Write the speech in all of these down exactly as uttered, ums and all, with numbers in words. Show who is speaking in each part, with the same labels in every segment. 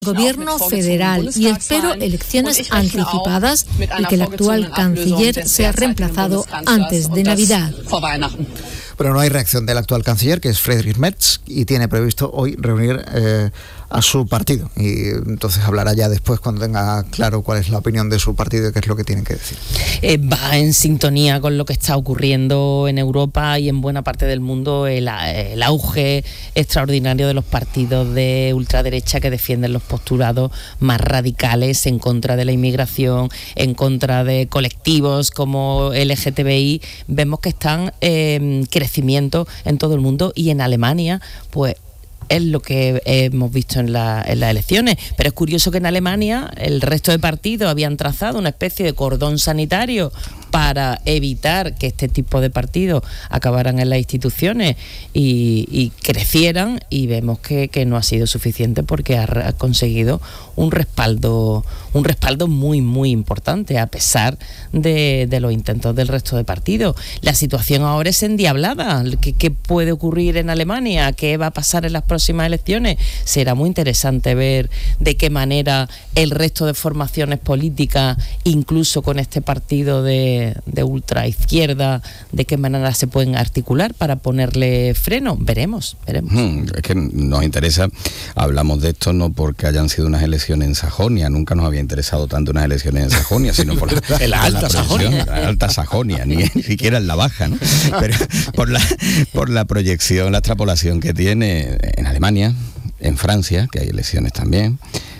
Speaker 1: Gobierno federal y espero elecciones anticipadas y que el actual canciller sea reemplazado antes de Navidad.
Speaker 2: Pero no hay reacción del actual canciller, que es Friedrich Merz, y tiene previsto hoy reunir eh, a su partido. Y entonces hablará ya después cuando tenga claro cuál es la opinión de su partido y qué es lo que tienen que decir.
Speaker 3: Eh, va en sintonía con lo que está ocurriendo en Europa y en buena parte del mundo, el, el auge extraordinario de los partidos de ultraderecha que defienden los postulados más radicales en contra de la inmigración, en contra de colectivos como L G T B I. Vemos que están eh, crecimiento en todo el mundo, y en Alemania pues es lo que hemos visto en, la, en las elecciones. Pero es curioso que en Alemania el resto de partidos habían trazado una especie de cordón sanitario para evitar que este tipo de partidos acabaran en las instituciones y, y crecieran, y vemos que, que no ha sido suficiente, porque ha, ha conseguido un respaldo un respaldo muy muy importante a pesar de, de los intentos del resto de partidos. La situación ahora es endiablada. ¿Qué, qué puede ocurrir en Alemania? ¿Qué va a pasar en las próximas elecciones? Será muy interesante ver de qué manera el resto de formaciones políticas, incluso con este partido de, de ultraizquierda, de qué manera se pueden articular para ponerle freno. Veremos, veremos.
Speaker 4: Hmm, es que nos interesa, hablamos de esto no porque hayan sido unas elecciones en Sajonia, nunca nos había interesado tanto unas elecciones en Sajonia, sino por la,
Speaker 5: en la alta Sajonia,
Speaker 4: la alta Sajonia, ni, ni siquiera en la baja, ¿no? Pero por la, por la proyección, la extrapolación que tiene en Alemania, en Francia, que hay elecciones también,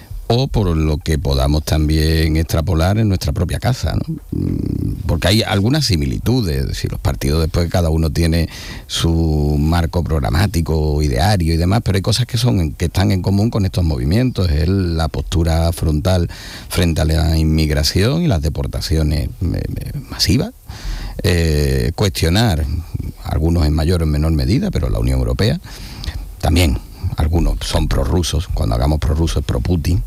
Speaker 4: o por lo que podamos también extrapolar en nuestra propia casa, ¿no? Porque hay algunas similitudes, si los partidos después cada uno tiene su marco programático, ideario y demás, pero hay cosas que son que están en común con estos movimientos. Es la postura frontal frente a la inmigración y las deportaciones masivas, eh, cuestionar, algunos en mayor o en menor medida, pero la Unión Europea también. Algunos son prorrusos, cuando hagamos prorrusos, pro-Putin,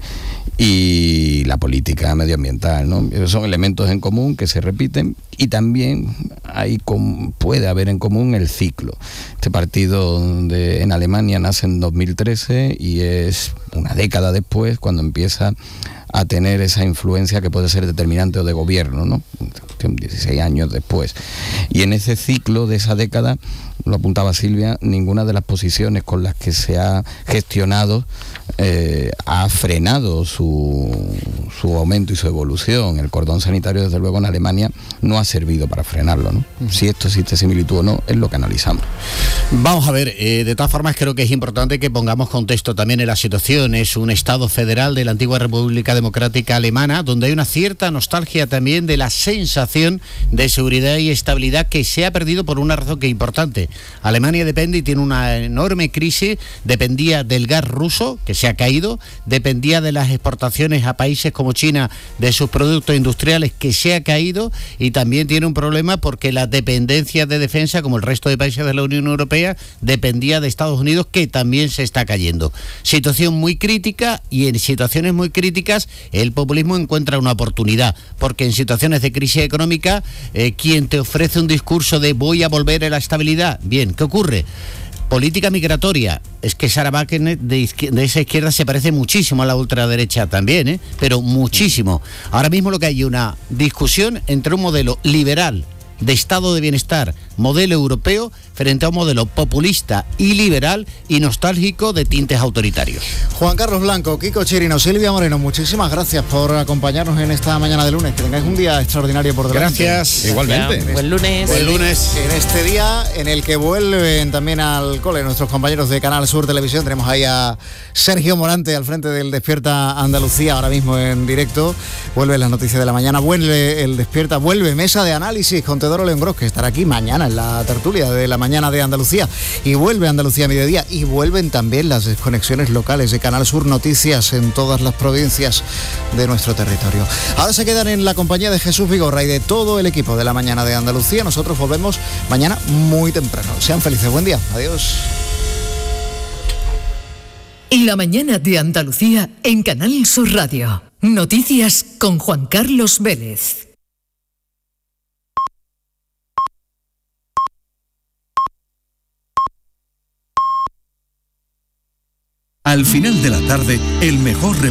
Speaker 4: y la política medioambiental, ¿no? Esos son elementos en común que se repiten, y también hay com- puede haber en común el ciclo. Este partido de, en Alemania nace en dos mil trece y es una década después cuando empieza a tener esa influencia que puede ser determinante o de gobierno, ¿no? dieciséis años después. Y en ese ciclo de esa década, lo apuntaba Silvia, ninguna de las posiciones con las que se ha gestionado eh, ha frenado su, su aumento y su evolución. El cordón sanitario, desde luego, en Alemania no ha servido para frenarlo, ¿no? Uh-huh. Si esto existe similitud o no, es lo que analizamos.
Speaker 5: Vamos a ver, eh, de todas formas creo que es importante que pongamos contexto también en la situación. Es un Estado federal de la antigua República Democrática Alemana, donde hay una cierta nostalgia también de la sensación de seguridad y estabilidad que se ha perdido por una razón que es importante. Alemania depende y tiene una enorme crisis, dependía del gas ruso, que se ha caído, dependía de las exportaciones a países como China de sus productos industriales, que se ha caído, y también tiene un problema porque la dependencia de defensa, como el resto de países de la Unión Europea, dependía de Estados Unidos, que también se está cayendo. Situación muy crítica, y en situaciones muy críticas el populismo encuentra una oportunidad, porque en situaciones de crisis económica, eh, quien te ofrece un discurso de voy a volver a la estabilidad, bien, ¿qué ocurre? Política migratoria. Es que Sarah Wagenknecht de, izquier- de esa izquierda se parece muchísimo a la ultraderecha también, ¿eh? Pero muchísimo. Ahora mismo lo que hay es una discusión entre un modelo liberal de estado de bienestar, modelo europeo, frente a un modelo populista y liberal y nostálgico de tintes autoritarios.
Speaker 2: Juan Carlos Blanco, Kiko Chirino, Silvia Moreno, muchísimas gracias por acompañarnos en esta mañana de lunes. Que tengáis un día extraordinario por delante.
Speaker 5: Gracias.
Speaker 4: Igualmente.
Speaker 3: Buen lunes.
Speaker 5: Buen lunes.
Speaker 2: En este día en el que vuelven también al cole nuestros compañeros de Canal Sur Televisión, tenemos ahí a Sergio Morante al frente del Despierta Andalucía, ahora mismo en directo. Vuelve las noticias de la mañana, vuelve el Despierta, vuelve Mesa de Análisis con Teodoro León Gros, que estará aquí mañana en la tertulia de la mañana de Andalucía, y vuelve Andalucía Mediodía, y vuelven también las desconexiones locales de Canal Sur Noticias en todas las provincias de nuestro territorio. Ahora se quedan en la compañía de Jesús Vigorra y de todo el equipo de la mañana de Andalucía. Nosotros volvemos mañana muy temprano. Sean felices, buen día, adiós.
Speaker 6: Y la mañana de Andalucía en Canal Sur Radio. Noticias con Juan Carlos Vélez.
Speaker 7: Al final de la tarde, el mejor